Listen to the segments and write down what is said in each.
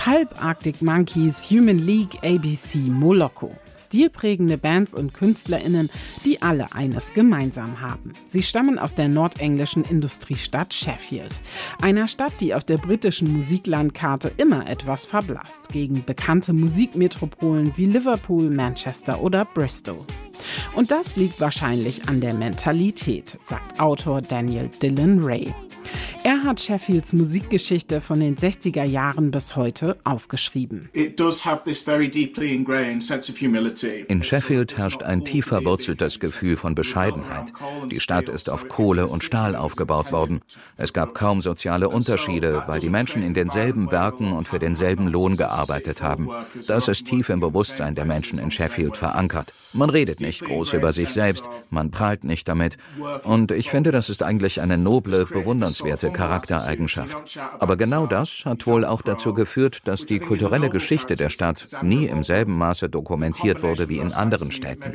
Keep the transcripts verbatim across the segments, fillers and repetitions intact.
Pulp, Arctic Monkeys, Human League, A B C, Moloko. Stilprägende Bands und KünstlerInnen, die alle eines gemeinsam haben. Sie stammen aus der nordenglischen Industriestadt Sheffield. Einer Stadt, die auf der britischen Musiklandkarte immer etwas verblasst, gegen bekannte Musikmetropolen wie Liverpool, Manchester oder Bristol. Und das liegt wahrscheinlich an der Mentalität, sagt Autor Daniel Dillon Ray. Er hat Sheffields Musikgeschichte von den sechziger Jahren bis heute aufgeschrieben. In Sheffield herrscht ein tief verwurzeltes Gefühl von Bescheidenheit. Die Stadt ist auf Kohle und Stahl aufgebaut worden. Es gab kaum soziale Unterschiede, weil die Menschen in denselben Werken und für denselben Lohn gearbeitet haben. Das ist tief im Bewusstsein der Menschen in Sheffield verankert. Man redet nicht groß über sich selbst, man prahlt nicht damit. Und ich finde, das ist eigentlich eine noble, bewundernswerte Charaktereigenschaft. Aber genau das hat wohl auch dazu geführt, dass die kulturelle Geschichte der Stadt nie im selben Maße dokumentiert wurde wie in anderen Städten.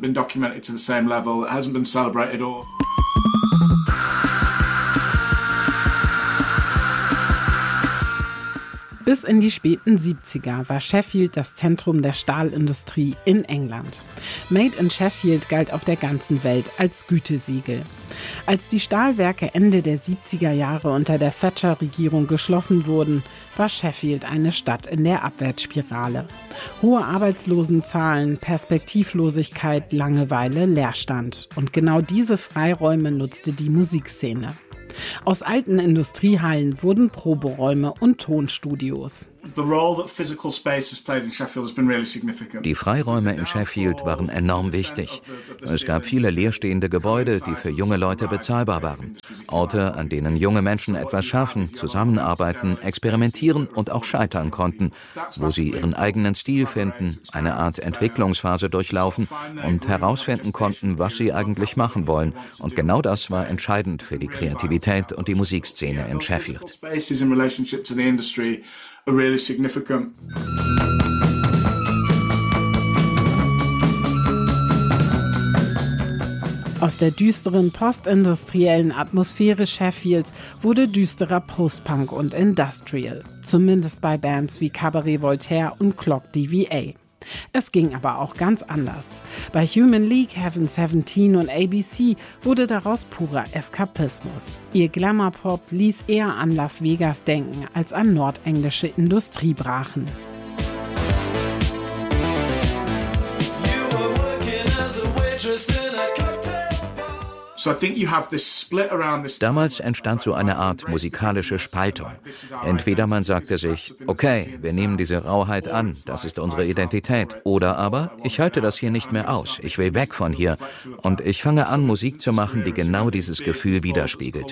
Bis in die späten siebziger war Sheffield das Zentrum der Stahlindustrie in England. Made in Sheffield galt auf der ganzen Welt als Gütesiegel. Als die Stahlwerke Ende der siebziger Jahre unter der Thatcher-Regierung geschlossen wurden, war Sheffield eine Stadt in der Abwärtsspirale. Hohe Arbeitslosenzahlen, Perspektivlosigkeit, Langeweile, Leerstand. Und genau diese Freiräume nutzte die Musikszene. Aus alten Industriehallen wurden Proberäume und Tonstudios. Die Freiräume in Sheffield waren enorm wichtig. Es gab viele leerstehende Gebäude, die für junge Leute bezahlbar waren. Orte, an denen junge Menschen etwas schaffen, zusammenarbeiten, experimentieren und auch scheitern konnten, wo sie ihren eigenen Stil finden, eine Art Entwicklungsphase durchlaufen und herausfinden konnten, was sie eigentlich machen wollen. Und genau das war entscheidend für die Kreativität und die Musikszene in Sheffield. Really significant. Aus der düsteren postindustriellen Atmosphäre Sheffields wurde düsterer Post-Punk und Industrial. Zumindest bei Bands wie Cabaret Voltaire und Clock D V A. Es ging aber auch ganz anders. Bei Human League, Heaven siebzehn und A B C wurde daraus purer Eskapismus. Ihr Glamour-Pop ließ eher an Las Vegas denken als an nordenglische Industriebrachen. Damals entstand so eine Art musikalische Spaltung. Entweder man sagte sich, okay, wir nehmen diese Rauheit an, das ist unsere Identität. Oder aber, ich halte das hier nicht mehr aus, ich will weg von hier. Und ich fange an, Musik zu machen, die genau dieses Gefühl widerspiegelt.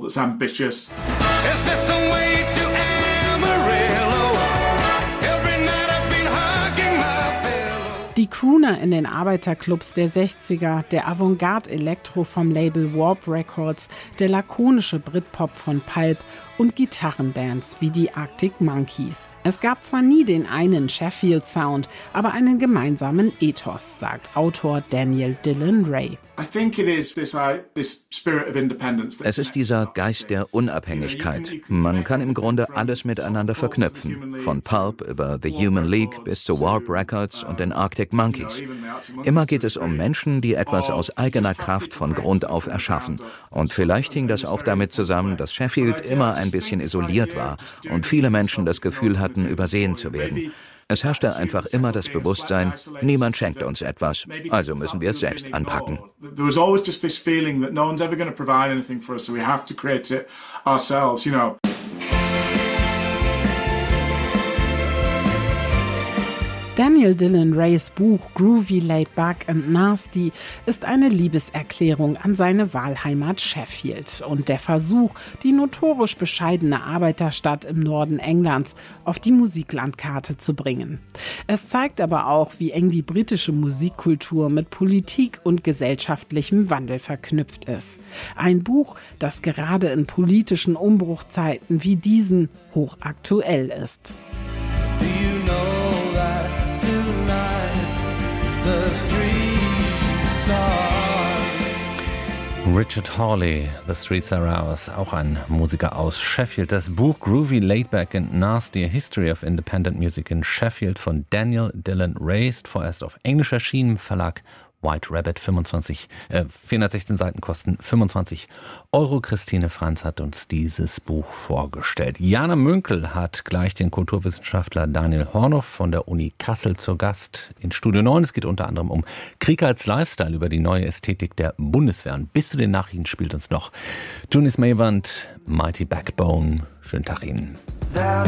Die Crooner in den Arbeiterclubs der sechziger, der Avantgarde-Elektro vom Label Warp Records, der lakonische Britpop von Pulp und Gitarrenbands wie die Arctic Monkeys. Es gab zwar nie den einen Sheffield-Sound, aber einen gemeinsamen Ethos, sagt Autor Daniel Dillon Ray. Es ist dieser Geist der Unabhängigkeit. Man kann im Grunde alles miteinander verknüpfen. Von Pulp über The Human League bis zu Warp Records und den Arctic Monkeys. Immer geht es um Menschen, die etwas aus eigener Kraft von Grund auf erschaffen. Und vielleicht hing das auch damit zusammen, dass Sheffield immer ein bisschen isoliert war und viele Menschen das Gefühl hatten, übersehen zu werden. Es herrschte einfach immer das Bewusstsein, niemand schenkt uns etwas, also müssen wir es selbst anpacken. Daniel Dillon Rays Buch Groovy, Laid Back and Nasty ist eine Liebeserklärung an seine Wahlheimat Sheffield und der Versuch, die notorisch bescheidene Arbeiterstadt im Norden Englands auf die Musiklandkarte zu bringen. Es zeigt aber auch, wie eng die britische Musikkultur mit Politik und gesellschaftlichem Wandel verknüpft ist. Ein Buch, das gerade in politischen Umbruchzeiten wie diesen hochaktuell ist. Do you know that tonight the streets are Richard Hawley, The Streets Are Ours, auch ein Musiker aus Sheffield. Das Buch Groovy, Laidback and Nasty, A History of Independent Music in Sheffield von Daniel Dillon Raist, vorerst auf Englisch erschienen, im Verlag White Rabbit, fünfundzwanzig, äh, vierhundertsechzehn Seiten kosten fünfundzwanzig Euro. Christine Franz hat uns dieses Buch vorgestellt. Jana Münkel hat gleich den Kulturwissenschaftler Daniel Hornoff von der Uni Kassel zu Gast in Studio neun. Es geht unter anderem um Krieg als Lifestyle, über die neue Ästhetik der Bundeswehr. Und bis zu den Nachrichten spielt uns noch Junice Maywand, Mighty Backbone. Schönen Tag Ihnen.